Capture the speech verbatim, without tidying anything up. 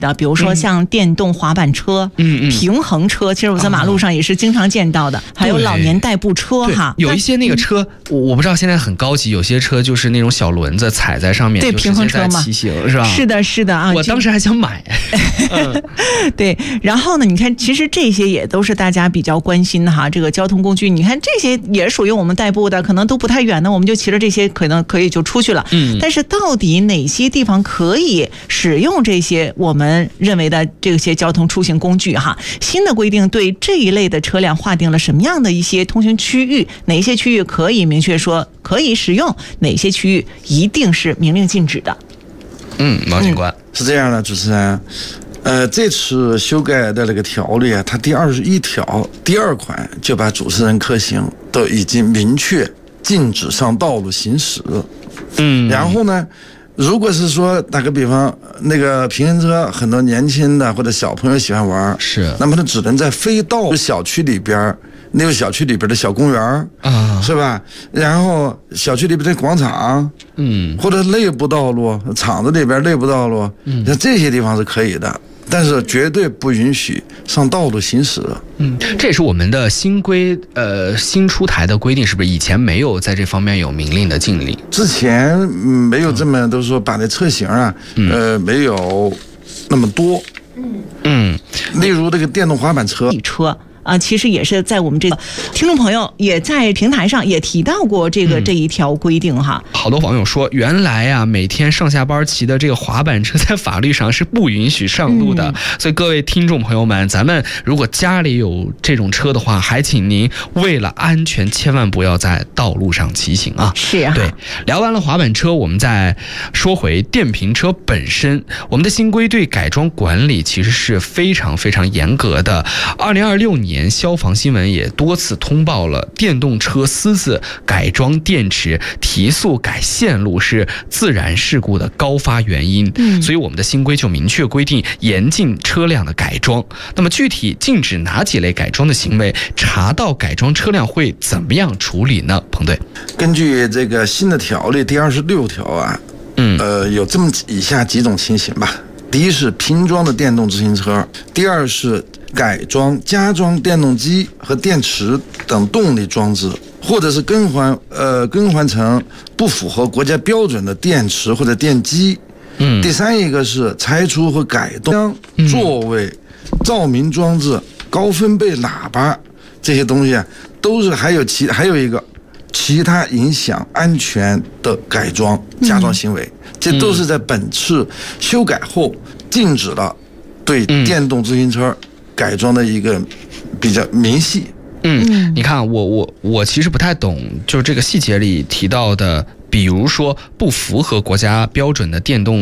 的，比如说像电动滑板车、嗯、平衡车，其实我在马路上也是经常见到的，哦、还有老年代步车哈。 有一些那个车，嗯、我不知道现在很高级，有些车就是那种小轮子踩在上面， 对，平衡车嘛， 骑行是吧？ 是的，是的啊。 我当时还想买。 嗯、对，然后呢，你看，其实这些也都是大家比较关心的哈。这个交通工具，你看这些也属于我们代步的，可能都不太远呢，我们就骑着这些，可能可以就出去了。嗯。但是到底哪些地方可以使用这些我们认为的这些交通出行工具哈？新的规定对这一类的车辆划定了什么样的一些通行区域？哪些区域可以明确说可以使用？哪些区域一定是明令禁止的？ 嗯，毛警官、 嗯、是这样的，主持人。呃，这次修改的那个条例啊，它第二十一条第二款就把主持人客行都已经明确禁止上道路行驶。嗯，然后呢，如果是说打个比方，那个平衡车很多年轻的或者小朋友喜欢玩， 是， 那么它只能在非道小区里边，那个小区里边的小公园啊，是吧？然后小区里边的广场，嗯，或者内部道路、厂子里边内部道路，嗯，像这些地方是可以的。但是绝对不允许上道路行驶。 嗯，这也是我们的新规，呃，新出台的规定，是不是？以前没有在这方面有明令的禁令。 之前、嗯、没有这么，都是说把那车型啊，嗯、呃，没有那么多。嗯嗯，例如这个电动滑板车。 车。啊，其实也是在我们这个听众朋友也在平台上也提到过这个、嗯、这一条规定哈。 好多网友说，原来啊，每天上下班骑的这个滑板车在法律上是不允许上路的。嗯、所以各位听众朋友们，咱们如果家里有这种车的话，还请您为了安全，千万不要在道路上骑行啊。 是啊。 对，聊完了滑板车，我们再说回电瓶车本身。我们的新规对改装管理其实是非常非常严格的。二零二六年。年消防新闻也多次通报了电动车私自改装电池、提速改线路是自燃事故的高发原因。嗯，所以我们的新规就明确规定严禁车辆的改装。那么具体禁止哪几类改装的行为？查到改装车辆会怎么样处理呢？彭队， 根据这个新的条例第二十六条啊，嗯，呃，有这么以下几种情形吧。第一是拼装的电动自行车，第二是改装、加装电动机和电池等动力装置，或者是更换呃更换成不符合国家标准的电池或者电机。嗯，第三一个是拆除和改动座位、照明装置、高分贝喇叭这些东西啊，都是还有其还有一个其他影响安全的改装、加装行为。嗯，这都是在本次修改后禁止了对电动自行车改装的一个比较明细。 嗯，你看我我我其实不太懂，就是这个细节里提到的，比如说不符合国家标准的电动